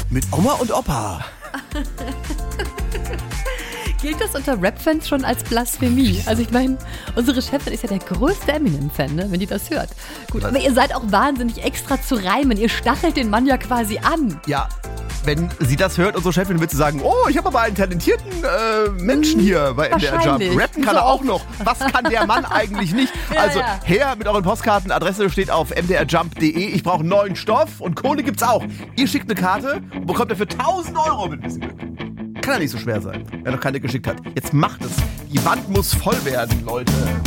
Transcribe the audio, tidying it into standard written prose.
mit Oma und Opa. Gilt das unter Rap-Fans schon als Blasphemie? Also ich meine, unsere Chefin ist ja der größte Eminem-Fan, ne, wenn die das hört. Gut, aber ihr seid auch wahnsinnig extra zu reimen. Ihr stachelt den Mann ja quasi an. Ja, wenn sie das hört, unsere Chefin wird sie sagen, oh, ich habe aber einen talentierten Menschen hier bei MDR Jump. Rappen kann er auch noch. Was kann der Mann eigentlich nicht? Also her mit euren Postkarten. Adresse steht auf mdrjump.de. Ich brauche neuen Stoff und Kohle gibt's auch. Ihr schickt eine Karte und bekommt dafür 1.000 € mit ein bisschen Glück. Kann ja nicht so schwer sein, wer noch keine geschickt hat. Jetzt macht es. Die Wand muss voll werden, Leute.